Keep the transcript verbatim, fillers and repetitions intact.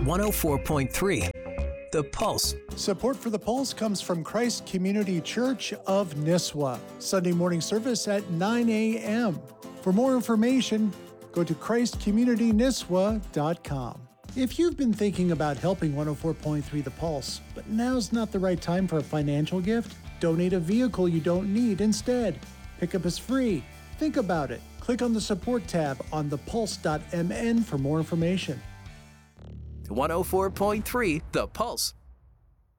one oh four point three The Pulse. Support for The Pulse comes from Christ Community Church of Nisswa. Sunday morning service at nine a.m. For more information, go to christ community nisswa dot com. If you've been thinking about helping one oh four point three The Pulse, but now's not the right time for a financial gift, donate a vehicle you don't need instead. Pickup is free. Think about it. Click on the support tab on the pulse dot m n for more information. one oh four point three The Pulse.